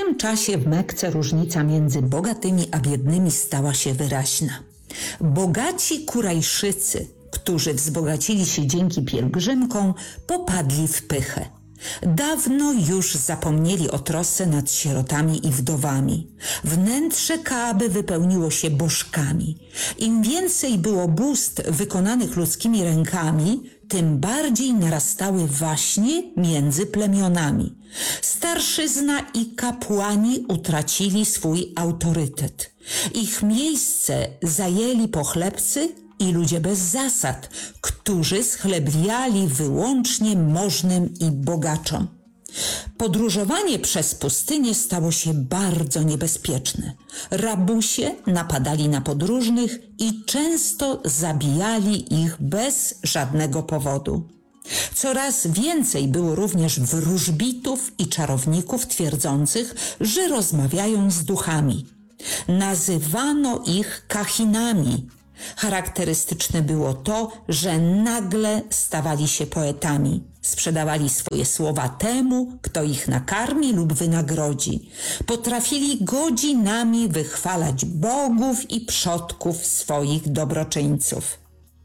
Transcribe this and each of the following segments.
tym czasie w Mekce różnica między bogatymi a biednymi stała się wyraźna. Bogaci Kurajszycy, którzy wzbogacili się dzięki pielgrzymkom, popadli w pychę. Dawno już zapomnieli o trosce nad sierotami i wdowami. Wnętrze Kaaby wypełniło się bożkami. Im więcej było bóstw wykonanych ludzkimi rękami, tym bardziej narastały waśnie między plemionami. Starszyzna i kapłani utracili swój autorytet. Ich miejsce zajęli pochlebcy i ludzie bez zasad, którzy schlebiali wyłącznie możnym i bogaczom. Podróżowanie przez pustynię stało się bardzo niebezpieczne. Rabusie napadali na podróżnych i często zabijali ich bez żadnego powodu. Coraz więcej było również wróżbitów i czarowników twierdzących, że rozmawiają z duchami. Nazywano ich kahinami. Charakterystyczne było to, że nagle stawali się poetami. Sprzedawali swoje słowa temu, kto ich nakarmi lub wynagrodzi. Potrafili godzinami wychwalać bogów i przodków swoich dobroczyńców.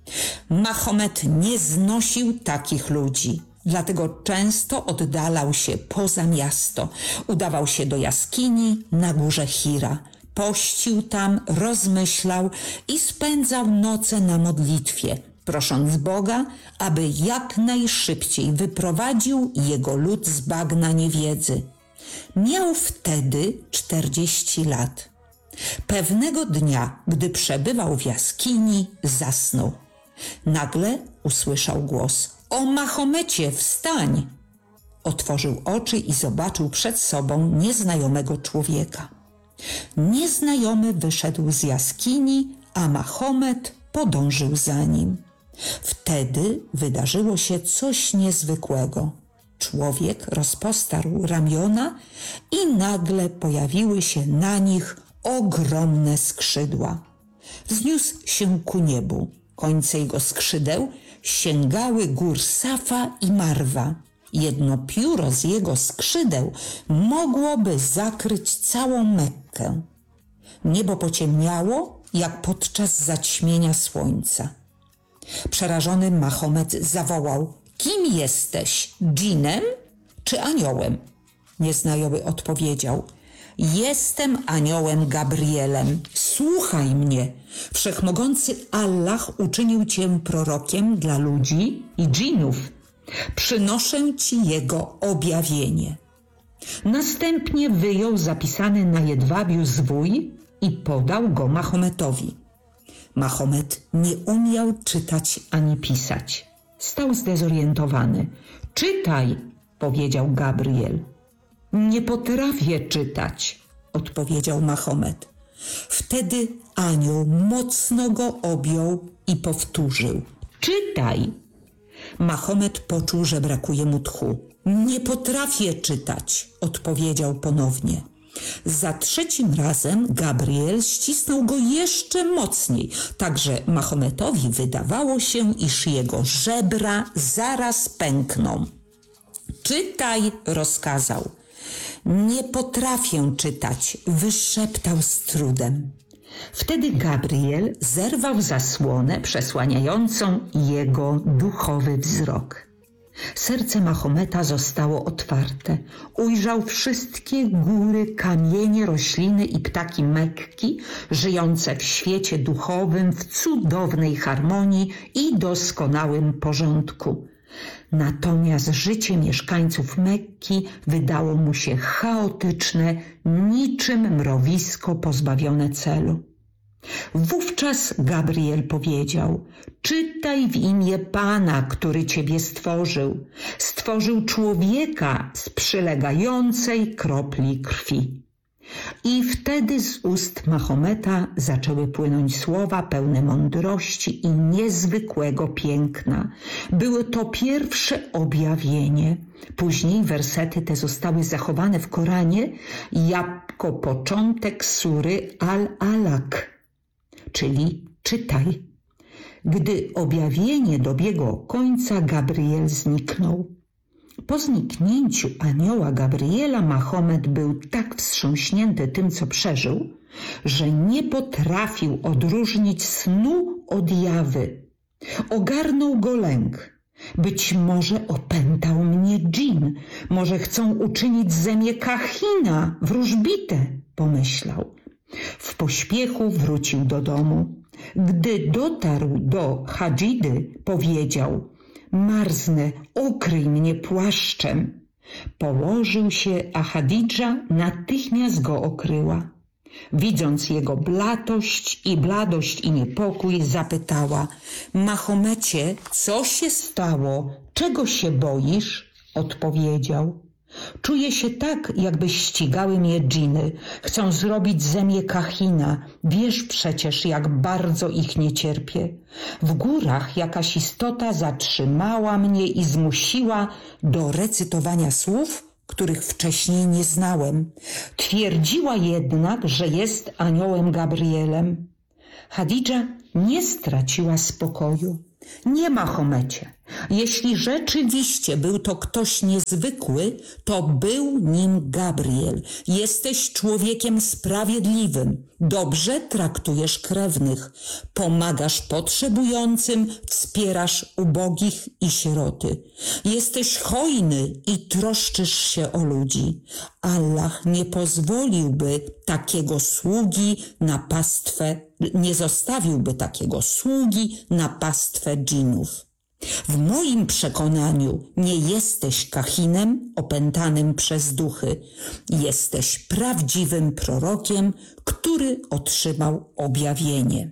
Mahomet nie znosił takich ludzi, dlatego często oddalał się poza miasto. Udawał się do jaskini na górze Hira. Pościł tam, rozmyślał i spędzał noce na modlitwie, prosząc Boga, aby jak najszybciej wyprowadził jego lud z bagna niewiedzy. Miał wtedy 40 lat. Pewnego dnia, gdy przebywał w jaskini, zasnął. Nagle usłyszał głos: „O Mahomecie, wstań!” Otworzył oczy i zobaczył przed sobą nieznajomego człowieka. Nieznajomy wyszedł z jaskini, a Mahomet podążył za nim. Wtedy wydarzyło się coś niezwykłego. Człowiek rozpostarł ramiona i nagle pojawiły się na nich ogromne skrzydła. Wzniósł się ku niebu. Końce jego skrzydeł sięgały gór Safa i Marwa. Jedno pióro z jego skrzydeł mogłoby zakryć całą Mekkę. Niebo pociemniało, jak podczas zaćmienia słońca. Przerażony Mahomet zawołał: „Kim jesteś? Dżinem czy aniołem?” Nieznajomy odpowiedział: „Jestem aniołem Gabrielem. Słuchaj mnie. Wszechmogący Allah uczynił cię prorokiem dla ludzi i dżinów. Przynoszę ci jego objawienie”. Następnie wyjął zapisany na jedwabiu zwój i podał go Mahometowi. Mahomet nie umiał czytać ani pisać. Stał zdezorientowany. „Czytaj”, powiedział Gabriel. „Nie potrafię czytać”, odpowiedział Mahomet. Wtedy anioł mocno go objął i powtórzył: „Czytaj”. Mahomet poczuł, że brakuje mu tchu. „Nie potrafię czytać”, odpowiedział ponownie. Za trzecim razem Gabriel ścisnął go jeszcze mocniej, tak że Mahometowi wydawało się, iż jego żebra zaraz pękną. „Czytaj”, rozkazał. „Nie potrafię czytać”, wyszeptał z trudem. Wtedy Gabriel zerwał zasłonę przesłaniającą jego duchowy wzrok. Serce Mahometa zostało otwarte. Ujrzał wszystkie góry, kamienie, rośliny i ptaki Mekki, żyjące w świecie duchowym w cudownej harmonii i doskonałym porządku. Natomiast życie mieszkańców Mekki wydało mu się chaotyczne, niczym mrowisko pozbawione celu. Wówczas Gabriel powiedział: „Czytaj w imię Pana, który ciebie stworzył. Stworzył człowieka z przylegającej kropli krwi”. I wtedy z ust Mahometa zaczęły płynąć słowa pełne mądrości i niezwykłego piękna. Było to pierwsze objawienie. Później wersety te zostały zachowane w Koranie jako początek sury Al-Alaq, czyli czytaj. Gdy objawienie dobiegło końca, Gabriel zniknął. Po zniknięciu anioła Gabriela Mahomet był tak wstrząśnięty tym, co przeżył, że nie potrafił odróżnić snu od jawy. Ogarnął go lęk. Być może opętał mnie dżin, może chcą uczynić ze mnie kahina, wróżbitę, pomyślał. W pośpiechu wrócił do domu. Gdy dotarł do Hadżidy, powiedział: marznę, ukryj mnie płaszczem. Położył się, a Chadidża natychmiast go okryła. Widząc jego bladość i niepokój, zapytała: Mahomecie, co się stało? Czego się boisz? Odpowiedział: czuję się tak, jakby ścigały mnie dżiny. Chcą zrobić ze mnie kahina. Wiesz przecież, jak bardzo ich nie cierpię. W górach jakaś istota zatrzymała mnie i zmusiła do recytowania słów, których wcześniej nie znałem. Twierdziła jednak, że jest aniołem Gabrielem. Chadidża nie straciła spokoju. Nie, Mahomecie, jeśli rzeczywiście był to ktoś niezwykły, to był nim Gabriel. Jesteś człowiekiem sprawiedliwym, dobrze traktujesz krewnych, pomagasz potrzebującym, wspierasz ubogich i sieroty. Jesteś hojny i troszczysz się o ludzi. Allah nie pozwoliłby takiego sługi na pastwę, nie zostawiłby takiego sługi na pastwę dżinów. W moim przekonaniu nie jesteś kahinem opętanym przez duchy. Jesteś prawdziwym prorokiem, który otrzymał objawienie.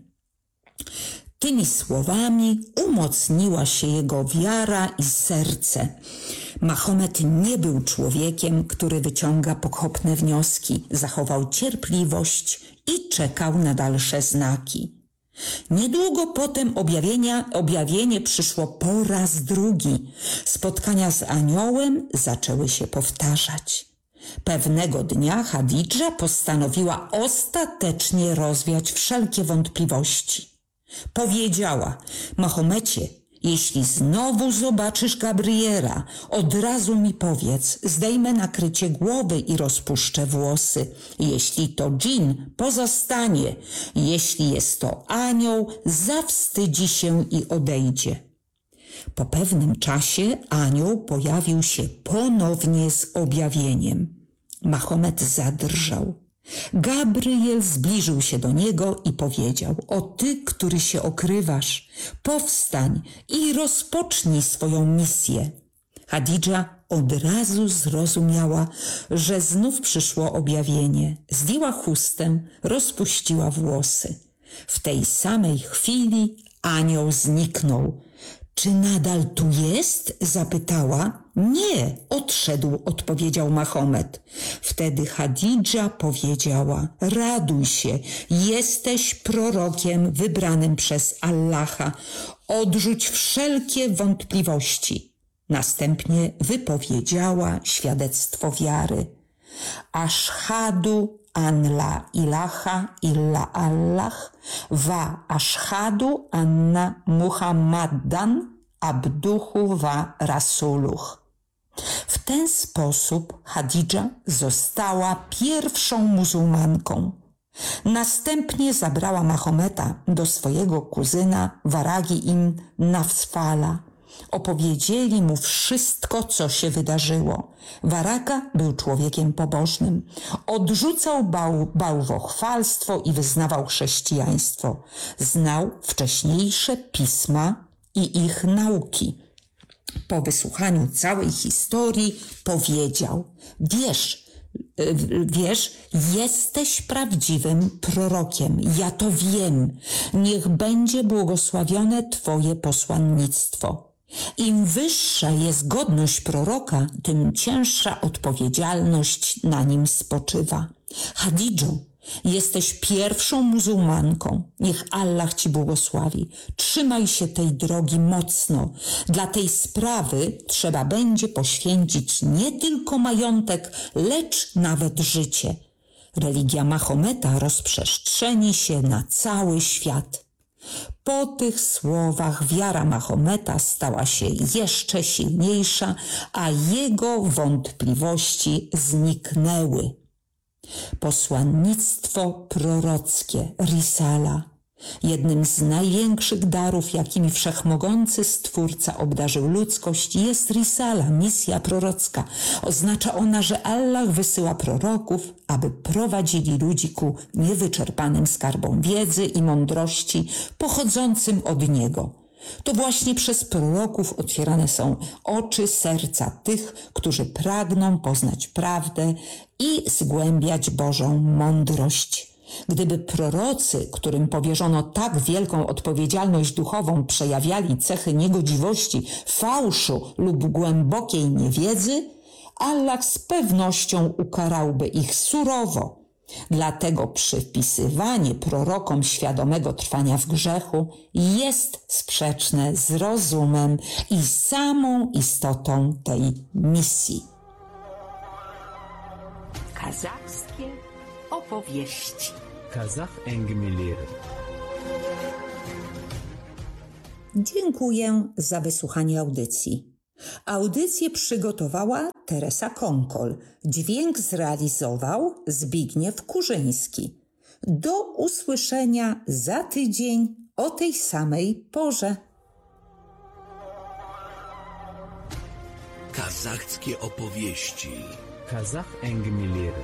Tymi słowami umocniła się jego wiara i serce. Mahomet nie był człowiekiem, który wyciąga pochopne wnioski. Zachował cierpliwość i czekał na dalsze znaki. Niedługo potem objawienie przyszło po raz drugi. Spotkania z aniołem zaczęły się powtarzać. Pewnego dnia Chadidża postanowiła ostatecznie rozwiać wszelkie wątpliwości. Powiedziała: Mahomecie, jeśli znowu zobaczysz Gabriela, od razu mi powiedz, zdejmę nakrycie głowy i rozpuszczę włosy. Jeśli to dżin, pozostanie. Jeśli jest to anioł, zawstydzi się i odejdzie. Po pewnym czasie anioł pojawił się ponownie z objawieniem. Mahomet zadrżał. Gabriel zbliżył się do niego i powiedział: o ty, który się okrywasz, powstań i rozpocznij swoją misję. Chadidża od razu zrozumiała, że znów przyszło objawienie. Zdjęła chustę, rozpuściła włosy. W tej samej chwili anioł zniknął. Czy nadal tu jest? Zapytała. Nie, odszedł, odpowiedział Mahomet. Wtedy Chadidża powiedziała: raduj się, jesteś prorokiem wybranym przez Allaha. Odrzuć wszelkie wątpliwości. Następnie wypowiedziała świadectwo wiary. Ashhadu an la ilaha illa Allah wa ashhadu anna Muhammadan abduhu wa rasuluh. W ten sposób Chadidża została pierwszą muzułmanką. Następnie zabrała Mahometa do swojego kuzyna Waragi ibn Nawfala. Opowiedzieli mu wszystko, co się wydarzyło. Waraga był człowiekiem pobożnym. Odrzucał bałwochwalstwo i wyznawał chrześcijaństwo. Znał wcześniejsze pisma i ich nauki. Po wysłuchaniu całej historii powiedział: Wiesz, jesteś prawdziwym prorokiem. Ja to wiem. Niech będzie błogosławione Twoje posłannictwo. Im wyższa jest godność proroka, tym cięższa odpowiedzialność na nim spoczywa. Chadidżo, jesteś pierwszą muzułmanką. Niech Allah Ci błogosławi. Trzymaj się tej drogi mocno. Dla tej sprawy trzeba będzie poświęcić nie tylko majątek, lecz nawet życie. Religia Mahometa rozprzestrzeni się na cały świat. Po tych słowach wiara Mahometa stała się jeszcze silniejsza, a jego wątpliwości zniknęły. Posłannictwo prorockie, Risala. Jednym z największych darów, jakimi wszechmogący Stwórca obdarzył ludzkość, jest Risala, misja prorocka. Oznacza ona, że Allah wysyła proroków, aby prowadzili ludzi ku niewyczerpanym skarbom wiedzy i mądrości pochodzącym od Niego. To właśnie przez proroków otwierane są oczy serca tych, którzy pragną poznać prawdę i zgłębiać Bożą mądrość. Gdyby prorocy, którym powierzono tak wielką odpowiedzialność duchową, przejawiali cechy niegodziwości, fałszu lub głębokiej niewiedzy, Allah z pewnością ukarałby ich surowo. Dlatego przypisywanie prorokom świadomego trwania w grzechu jest sprzeczne z rozumem i samą istotą tej misji. Kazachskie opowieści. Kazakh әңгімелері. Dziękuję za wysłuchanie audycji. Audycję przygotowała Teresa Konkol. Dźwięk zrealizował Zbigniew Kurzyński. Do usłyszenia za tydzień o tej samej porze. Kazachskie opowieści. Kazakh әңгімелері.